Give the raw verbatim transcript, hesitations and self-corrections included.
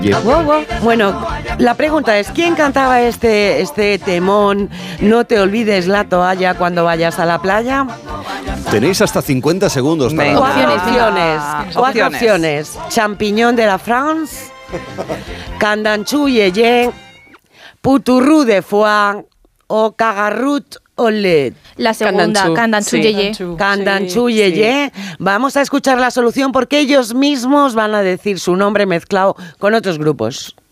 Wow, wow. Bueno, la pregunta es, ¿quién cantaba este, este temón? No te olvides la toalla cuando vayas a la playa. Tenéis hasta cincuenta segundos para... Cuatro opciones. Cuatro opciones. Champiñón de la France, Candanchú Yeye, Puturrú de Foix o Cagarrut Olé. La segunda, Candanchú Yeye. Candanchú Yeye. Vamos a escuchar la solución porque ellos mismos van a decir su nombre mezclado con otros grupos.